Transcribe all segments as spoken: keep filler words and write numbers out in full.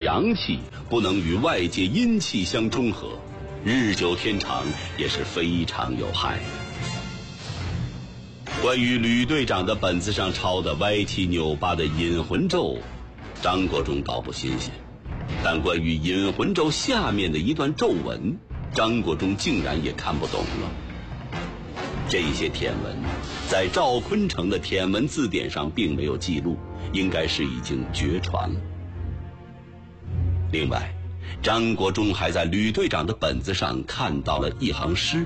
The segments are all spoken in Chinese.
阳气不能与外界阴气相中和，日久天长也是非常有害的。关于吕队长的本子上抄的歪七扭八的引魂咒，张国忠倒不新鲜，但关于引魂咒下面的一段咒文，张国忠竟然也看不懂了。这些天文在赵坤成的天文字典上并没有记录，应该是已经绝传了。另外，张国忠还在吕队长的本子上看到了一行诗，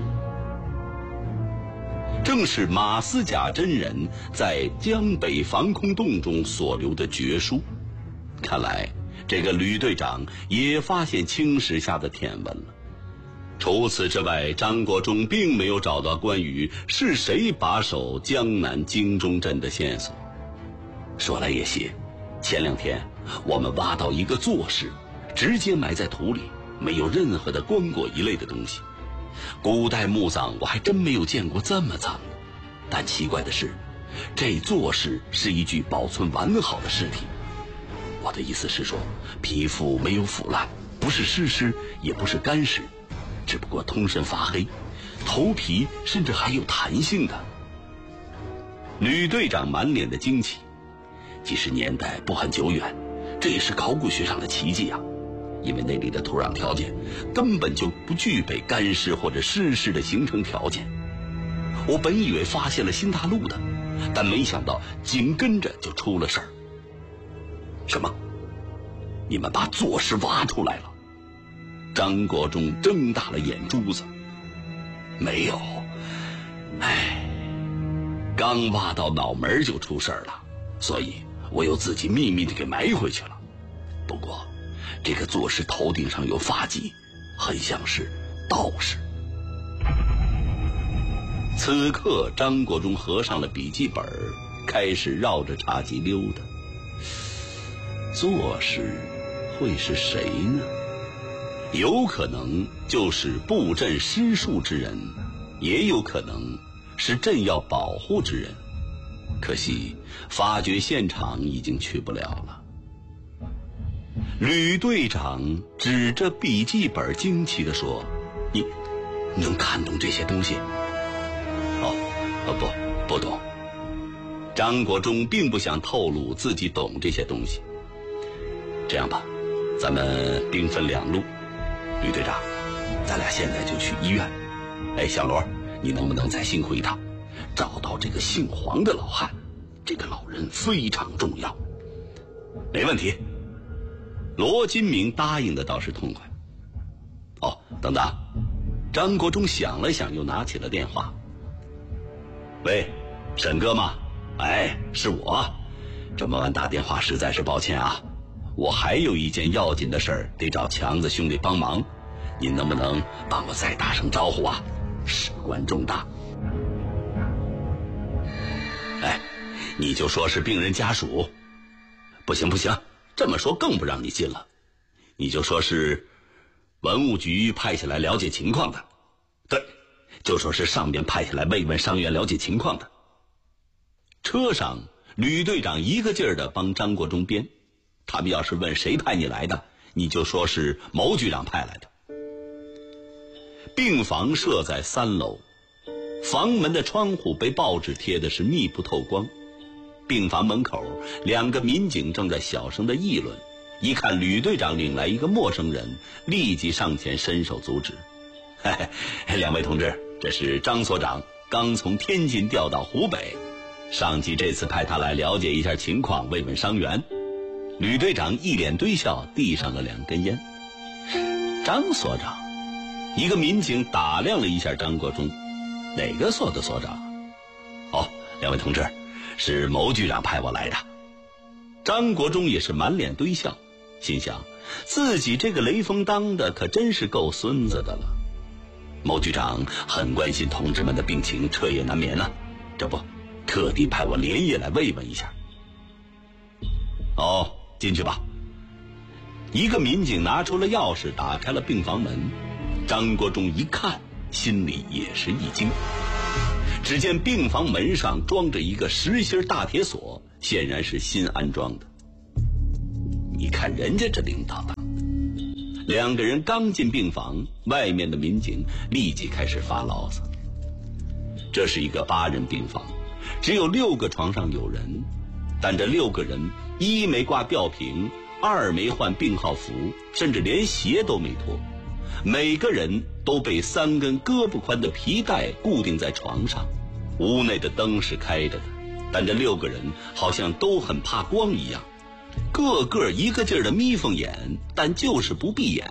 正是马思甲真人在江北防空洞中所留的绝书。看来这个吕队长也发现青石下的天文了。除此之外，张国忠并没有找到关于是谁把守江南京中镇的线索。说来也奇，前两天我们挖到一个座室，直接埋在土里，没有任何的棺椁一类的东西。古代墓葬我还真没有见过这么脏的，但奇怪的是，这座室是一具保存完好的尸体。我的意思是说，皮肤没有腐烂，不是湿尸，也不是干尸，只不过通身发黑，头皮甚至还有弹性的。吕队长满脸的惊奇，即使年代不很久远，这也是考古学上的奇迹啊！因为那里的土壤条件根本就不具备干湿或者湿湿的形成条件。我本以为发现了新大陆的，但没想到紧跟着就出了事儿。什么？你们把座室挖出来了？张国忠睁大了眼珠子。没有，唉，刚挖到脑门就出事了，所以我又自己秘密的给埋回去了。不过这个座室头顶上有发髻，很像是道士。此刻张国忠合上了笔记本，开始绕着茶几溜达。座室会是谁呢？有可能就是布阵施术之人，也有可能是朕要保护之人。可惜发掘现场已经去不了了。吕队长指着笔记本惊奇地说：“你能看懂这些东西？”哦，哦不，不懂。张国忠并不想透露自己懂这些东西。这样吧，咱们兵分两路。吕队长，咱俩现在就去医院。哎，小罗，你能不能再辛苦一趟，找到这个姓黄的老汉？这个老人非常重要。没问题。罗金明答应的倒是痛快。哦，等等，张国忠想了想，又拿起了电话。喂，沈哥吗？哎，是我。这么晚打电话实在是抱歉啊，我还有一件要紧的事儿得找强子兄弟帮忙，您能不能帮我再打声招呼啊？事关重大。哎，你就说是病人家属。不行不行，这么说更不让你进了。你就说是文物局派下来了解情况的。对，就说是上边派下来慰问伤员了解情况的。车上吕队长一个劲儿的帮张国忠编，他们要是问谁派你来的，你就说是牟局长派来的。病房设在三楼，房门的窗户被报纸贴的是密不透光。病房门口两个民警正在小声的议论，一看吕队长领来一个陌生人，立即上前伸手阻止。嘿嘿，两位同志，这是张所长，刚从天津调到湖北，上级这次派他来了解一下情况，慰问伤员。吕队长一脸堆笑，递上了两根烟。张所长？一个民警打量了一下张国忠，哪个所的所长？哦，两位同志，是牟局长派我来的。张国忠也是满脸堆笑，心想自己这个雷锋当的可真是够孙子的了。牟局长很关心同志们的病情，彻夜难眠啊，这不特地派我连夜来慰问一下。哦，进去吧。一个民警拿出了钥匙，打开了病房门。张国忠一看，心里也是一惊。只见病房门上装着一个实心大铁锁，显然是新安装的。你看人家这领导的， 两个人刚进病房，外面的民警立即开始发牢骚。这是一个八人病房，只有六个床上有人，但这六个人一没挂吊瓶，二没换病号服，甚至连鞋都没脱，每个人都被三根胳膊宽的皮带固定在床上。屋内的灯是开着的，但这六个人好像都很怕光一样，个个一个劲儿的眯缝眼，但就是不闭眼。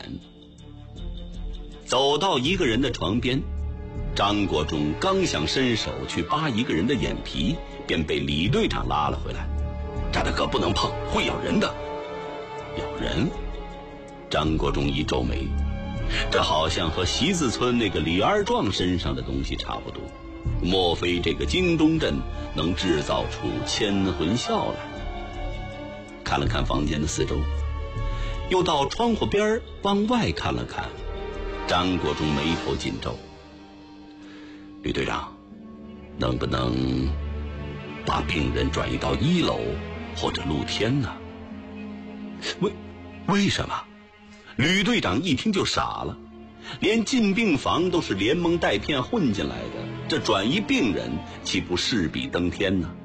走到一个人的床边，张国忠刚想伸手去扒一个人的眼皮，便被李队长拉了回来。张大哥不能碰，会咬人的。咬人？张国忠一皱眉，这好像和席子村那个李二壮身上的东西差不多，莫非这个京中镇能制造出千魂笑来？看了看房间的四周，又到窗户边往外看了看，张国忠眉头紧皱。吕队长，能不能把病人转移到一楼或者露天呢？为为什么？吕队长一听就傻了，连进病房都是连蒙带骗混进来的，这转移病人岂不事比登天呢？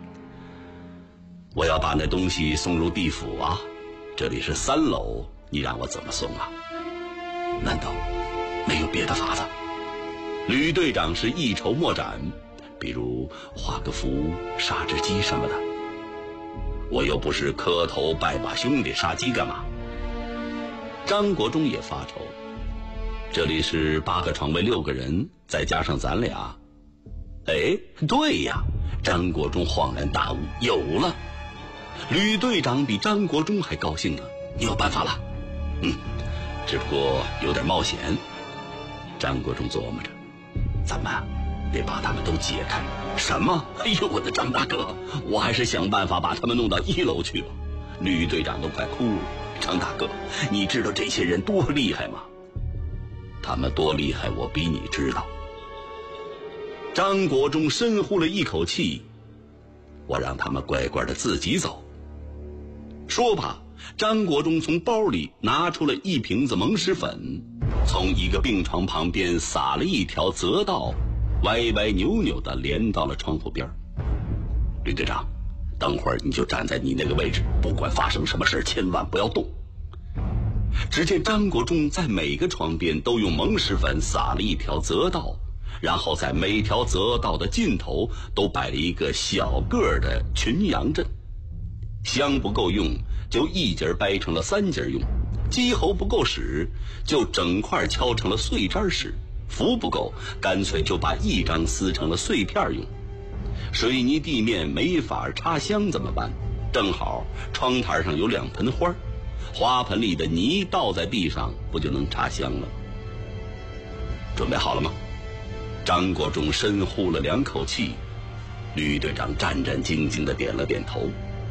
我要把那东西送入地府啊，这里是三楼，你让我怎么送啊？难道没有别的法子？吕队长是一筹莫展，比如画个符、杀只鸡什么的。我又不是磕头拜把兄弟，杀鸡干嘛？张国忠也发愁，这里是八个床位六个人，再加上咱俩。哎，对呀，张国忠恍然大悟，有了。吕队长比张国忠还高兴呢，你有办法了？嗯，只不过有点冒险。张国忠琢磨着，咱们得把他们都解开。什么？哎呦，我的张大哥，我还是想办法把他们弄到一楼去吧。吕队长都快哭了。张大哥，你知道这些人多厉害吗？他们多厉害，我比你知道。张国忠深呼了一口气，我让他们乖乖的自己走。说罢，张国忠从包里拿出了一瓶子蒙石粉，从一个病床旁边撒了一条泽道，歪歪扭扭的连到了窗户边。吕队长，等会儿你就站在你那个位置，不管发生什么事，千万不要动。只见张国忠在每个床边都用蒙石粉撒了一条泽道，然后在每条泽道的尽头都摆了一个小个的群羊阵。香不够用，就一节掰成了三节用；鸡喉不够使，就整块敲成了碎渣使；符不够，干脆就把一张撕成了碎片用。水泥地面没法插香怎么办？正好窗台上有两盆花，花盆里的泥倒在地上，不就能插香了？准备好了吗？张国忠深呼了两口气，吕队长战战兢兢地点了点头。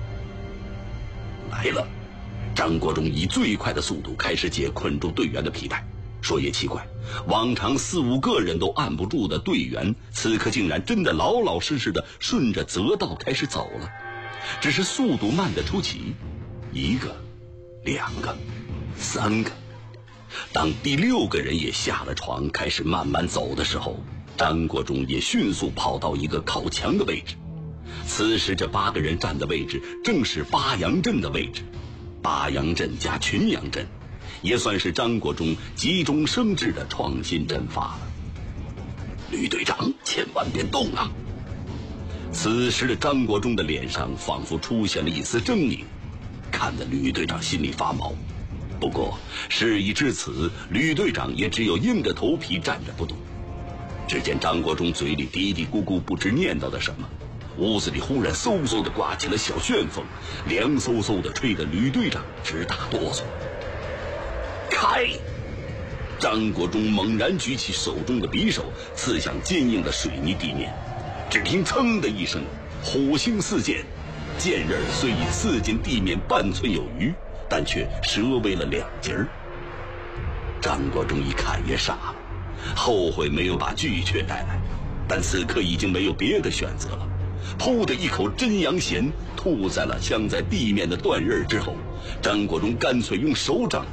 来了！张国忠以最快的速度开始解困住队员的皮带。说也奇怪，往常四五个人都按不住的队员，此刻竟然真的老老实实的顺着泽道开始走了，只是速度慢得出奇。一个，两个，三个。当第六个人也下了床，开始慢慢走的时候，张国忠也迅速跑到一个靠墙的位置。此时这八个人站的位置正是八羊阵的位置，八羊阵加群羊阵，也算是张国忠急中生智的创新阵法了。吕队长，千万别动啊！此时的张国忠的脸上仿佛出现了一丝狰狞，看得吕队长心里发毛。不过事已至此，吕队长也只有硬着头皮站着不动。只见张国忠嘴里嘀嘀咕咕，不知念叨的什么。屋子里忽然嗖嗖的刮起了小旋风，凉飕飕的吹得吕队长直打哆嗦。开！张国忠猛然举起手中的匕首，刺向坚硬的水泥地面。只听噌的一声，火星四溅，剑刃虽已刺进地面半寸有余，但却折为了两截儿。张国忠一看也傻了，后悔没有把巨阙带来，但此刻已经没有别的选择了。噗的一口真阳涎吐在了镶在地面的断刃之后，张国忠干脆用手掌